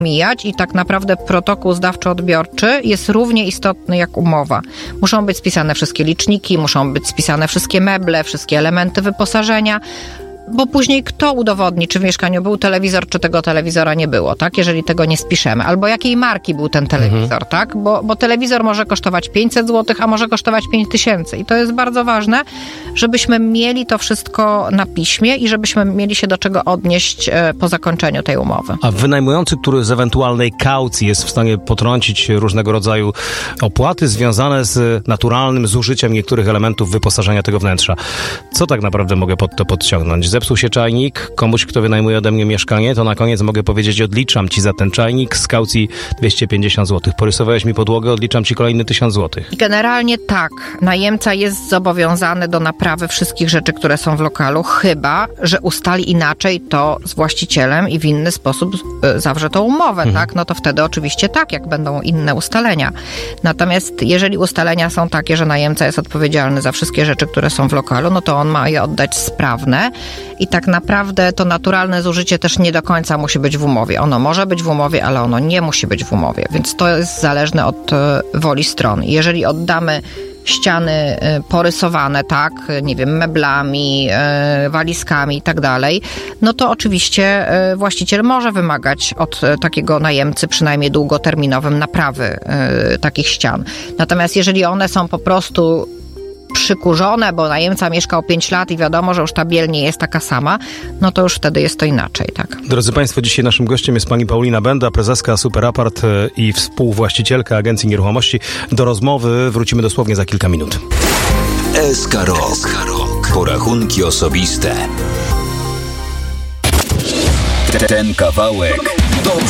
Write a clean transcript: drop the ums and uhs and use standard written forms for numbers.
mijać i tak naprawdę protokół zdawczo-odbiorczy jest równie istotny jak umowa. Muszą być spisane wszystkie liczniki, muszą być spisane wszystkie meble, wszystkie elementy wyposażenia, bo później kto udowodni, czy w mieszkaniu był telewizor, czy tego telewizora nie było, tak? Jeżeli tego nie spiszemy. Albo jakiej marki był ten telewizor, tak? Bo telewizor może kosztować 500 zł, a może kosztować 5000. I to jest bardzo ważne, żebyśmy mieli to wszystko na piśmie i żebyśmy mieli się do czego odnieść po zakończeniu tej umowy. A wynajmujący, który z ewentualnej kaucji jest w stanie potrącić różnego rodzaju opłaty związane z naturalnym zużyciem niektórych elementów wyposażenia tego wnętrza. Co tak naprawdę mogę pod to podciągnąć? Zepsuł się czajnik, komuś, kto wynajmuje ode mnie mieszkanie, to na koniec mogę powiedzieć, odliczam ci za ten czajnik z kaucji 250 zł. Porysowałeś mi podłogę, odliczam ci kolejny 1000 zł. Generalnie tak. Najemca jest zobowiązany do naprawy wszystkich rzeczy, które są w lokalu, chyba że ustali inaczej to z właścicielem i w inny sposób zawrze tą umowę, tak? No to wtedy oczywiście tak, jak będą inne ustalenia. Natomiast jeżeli ustalenia są takie, że najemca jest odpowiedzialny za wszystkie rzeczy, które są w lokalu, no to on ma je oddać sprawne. I tak naprawdę to naturalne zużycie też nie do końca musi być w umowie. Ono może być w umowie, ale ono nie musi być w umowie, więc to jest zależne od woli stron. Jeżeli oddamy ściany porysowane, tak, nie wiem, meblami, walizkami i tak dalej, no to oczywiście właściciel może wymagać od takiego najemcy przynajmniej długoterminowym naprawy takich ścian. Natomiast jeżeli one są po prostu przykurzone, bo najemca mieszkał 5 lat i wiadomo, że już ta biel nie jest taka sama, no to już wtedy jest to inaczej, tak. Drodzy Państwo, dzisiaj naszym gościem jest pani Paulina Benda, prezeska Superapart i współwłaścicielka Agencji Nieruchomości. Do rozmowy wrócimy dosłownie za kilka minut. SK Rok. Porachunki osobiste. Ten kawałek